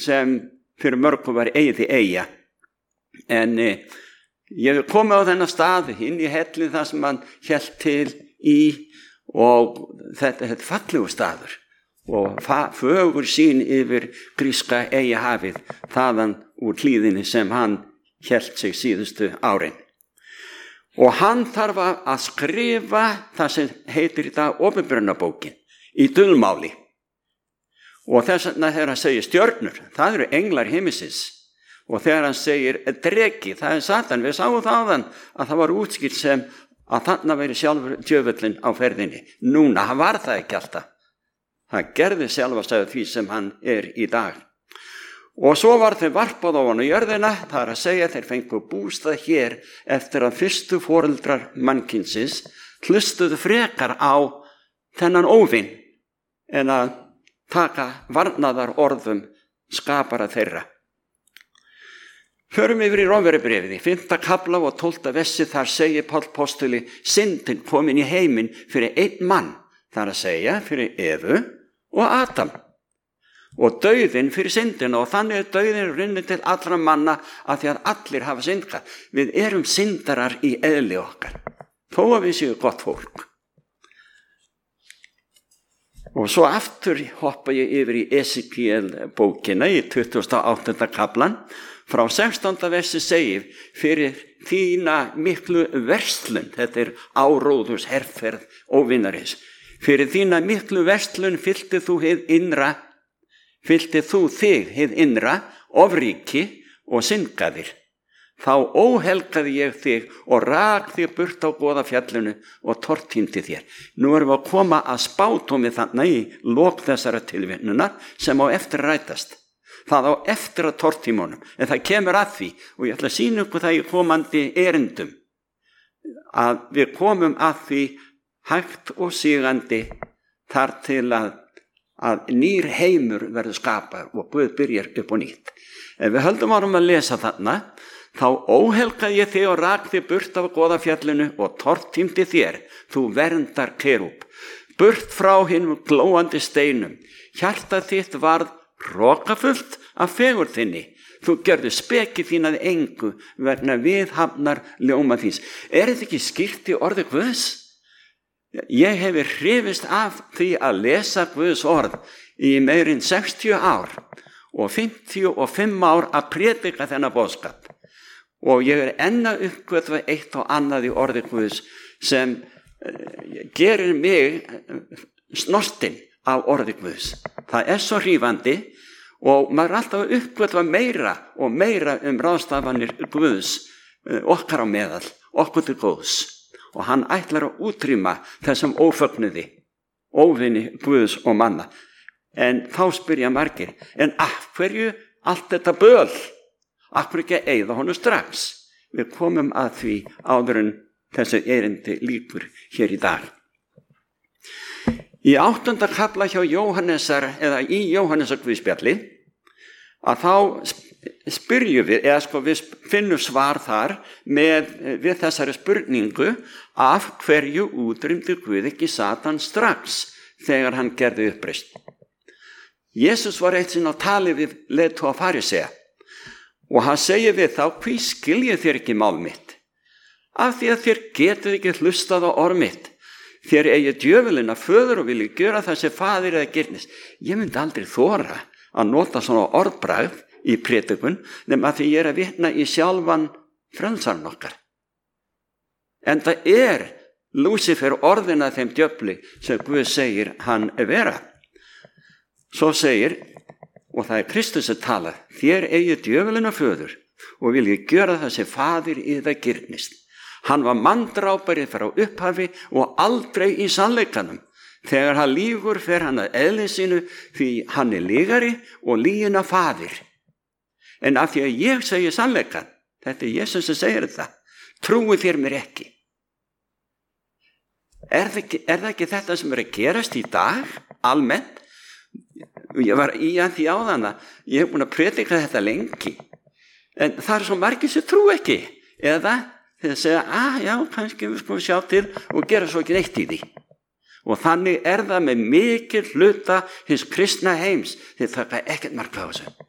sem fyrir mörgum var eyja. En ég hef komið á þennan stað inn í hellin þar sem hann hélt til í, og þetta er fallegu staður og fögur sýn yfir gríska eyjahafið þaðan úr hlíðinni sem hann hélt sig síðustu árin. Og hann þarf að skrifa það sem heitir í dag Opinberunarbókin í dulmáli. Og þess vegna þegar hann segir stjörnur, það eru englar himinsins. Og þegar hann segir dreki, það er Satan. Við sáum það áðan að það var útskýrt sem að þarna veri sjálfur djöfullinn á ferðinni. Núna, hann var það ekki alltaf. Það gerði sjálfastæðu því sem hann er í dag. Og svo var þeim varpað á hann á jörðina, það er að segja þeir fengu bústað hér eftir að fyrstu foreldrar mannkynsins hlustuðu frekar á þennan óvin en að taka varnaðar orðum skapara þeirra. Förum yfir í Rómverjabréfið, 5. kafla og 12. versi, þar segir Páll postuli, syndin komin í heiminn fyrir einn mann, það er að segja fyrir Evu og Adam. Og dauðinn fyrir syndina, og þannig er dauðinn runnið til allra manna af því að allir hafa syndgað. Við erum syndarar í eðli okkar, þó að við séum gott fólk. Og svo aftur hoppa ég yfir í Esekiel bókina í 28. kaplan, frá 16. versi segir, fyrir þína miklu verslun, þetta er áróðurs herferð óvinarins, fyrir þína miklu verslun fyllti þú þig hið innra, ofríki og syndgaðir. Þá óhelgaði ég þig og rak þig burt á goðafjallinu og tortímdi þér. Nú erum við að koma að spátómi þarna í lok þessara tilvinnunar sem á eftir rætast. Það á eftir að tortímunum, en það kemur að því, og ég ætla að sýna ykkur það í komandi erindum, að við komum að því hægt og sígandi þar til að nýr heimur verður skapað og Guð byrjar upp á nýtt. Ef við höldum árum að lesa þarna, þá óhelgaði ég þig og rak þig burt af goðafjallinu og tortímdi þér, þú verndar kerúb, burt frá hinum glóandi steinum. Hjarta þitt varð rokafullt af fegurð þinni. Þú gerðu speki þín að engu vegna viðhafnar ljóma þíns. Er þetta ekki skýrt í orði Guðs? Ég hefi hrifist af því að lesa Guðs orð í meirinn 60 ár og 55 ár að predika þennan boðskap. Og ég er enn að uppgötva eitt og annað í orði Guðs sem gerir mig snortinn af orði Guðs. Það er svo hrifandi og maður er alltaf að uppgötva meira og meira ráðstafanir Guðs okkar á meðal, okkur til góðs. Og hann ætlar að útrýma þessum ófögnuði, óvinni Guðs og manna. En þá spyrja margir, en af hverju allt þetta böl? Af hverju ekki að eyða honum strax? Við komum að því áður en þessu erindi lýkur hér í dag. Í 8. kafla hjá Jóhannesar, eða í Jóhannesar Guðspjalli, að þá spyrjum við, eða við finnum svar þar við þessari spurningu, af hverju útrýmdi Guð ekki Satan strax þegar hann gerði uppreisn. Jesus var eitt sinn á tali við leiðtoga farisea og hann segir við þá, hví skiljið þér ekki mál mitt? Af því að þér getið ekki hlustað á orð mitt. Þér eigið djöfulinn að föður og vilji gera það sem faðir eða girnis. Ég myndi aldrei þora að nota svona orðbragð í predikun nema því ég er að vitna í sjálfan frelsarinn okkar. En það er Lúsifer orðin að þeim djöfli sem Guð segir hann vera. Svo segir, og það er Kristus að tala, þér eigið djöfulinn að föður og vilji gera það sem faðir eða girnist. Hann var manndrápari frá upphafi og aldrei í sannleikanum. Þegar hann lýgur fer hann að eðli sínu því hann er lýgari og lýgina faðir. En af því að ég segi sannleikan, þetta er Jesus sem segir þetta, trúið þér mér ekki. Er það ekki þetta sem er að gerast í dag, almennt? Ég var í að því áðan að ég hef búin að predika þetta lengi. En það er svo margir sem trú ekki. Eða þeir segja, já, kannski við skulum sjá til og gera svo ekki neitt í því. Og þannig er það með mikil hluta hins kristna heims. Þeir taka ekkert mark á þessu.